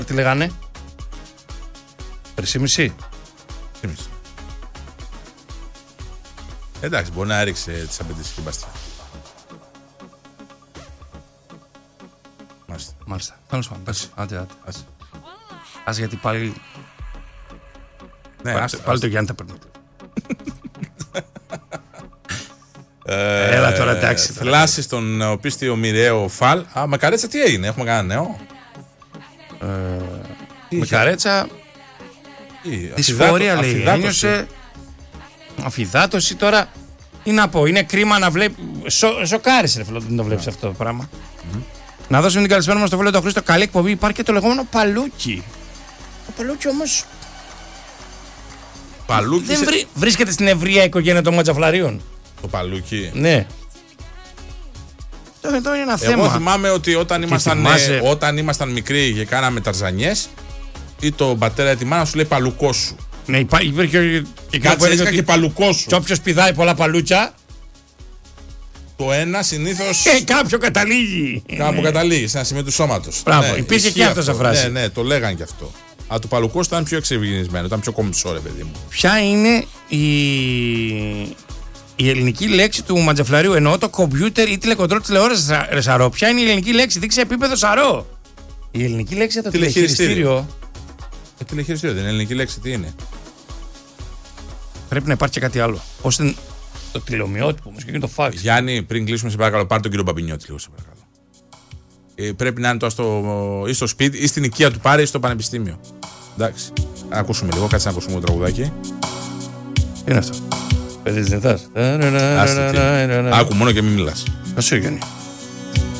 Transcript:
Τι λέγανε? 3,5. Εντάξει, μπορεί να έριξε τις απαιτήσεις και μπαστιά. Μάλιστα. Τέλος πάντων. Άντε. Ας γιατί πάλι. Ναι, πάλι το Γιάννη τα παίρνει. Έλα τώρα, εντάξει. Θλάσσει στον πίστιο μοιραίο Φαλ. Με Καρέτσα τι έγινε, έχουμε κανένα νέο? Με Καρέτσα. Δυσφορία λέει. Ένιωσε αφυδάτωση τώρα. Τι να πω, είναι κρίμα να βλέπει. Σοκάρισε ρε φίλο, δεν το βλέπει αυτό το πράγμα. Να δώσουμε την καλησπέρα μας στο φίλο του Χρήστο. Καλή εκπομπή. Υπάρχει και το λεγόμενο παλούκι. Το παλούκι όμως. Παλούκι. Δεν βρίσκεται στην ευρεία οικογένεια των Ματζαφλαρίων. Το παλούκι. Ναι. Αυτό είναι ένα θέμα. Εγώ θυμάμαι ότι όταν ήμασταν μικροί και κάναμε ταρζανιές, ή το πατέρα ή τη μάνα σου λέει παλουκό σου. Ναι, υπήρχε και κάτσε και παλουκό σου. Και όποιος πηδάει πολλά παλούτσια. Το ένα συνήθως. Κάποιο καταλήγει. Κάπου καταλήγει, σε ένα σημείο του σώματος. Μπράβο, υπήρχε και αυτό σαν φράση. Ναι, το λέγαν και αυτό. Αλλά το παλουκό ήταν πιο εξευγενισμένο, ήταν πιο κομψό, ρε παιδί μου. Ποια είναι η ελληνική λέξη του Ματζαφλαρίου? Εννοώ το κομπιούτερ ή τηλεκοντρόλ τηλεόρασης, ρε Σαρό. Ποια είναι η ελληνική λέξη? Δείξε επίπεδο, Σαρό. Η ελληνική λέξη για το τηλεχειριστήριο. Το τηλεχειριστήριο δεν είναι ελληνική λέξη, τι είναι? Πρέπει να υπάρχει και κάτι άλλο. Ώστε το τηλεομοιότυπο όμως και είναι το φάξ. Γιάννη, πριν κλείσουμε, σε παρακαλώ, πάρε τον κύριο Μπαμπινιώτη λίγο, σε παρακαλώ. Πρέπει να είναι ή στο σπίτι ή στην οικία του, πάρε ή στο πανεπιστήμιο. Εντάξει. Να ακούσουμε λίγο, κάτσε να ακούσουμε το τραγουδάκι. Τι είναι αυτό? Παιδί της νεθάς. Άκου μόνο και μην μιλάς. Ας Γιάννη.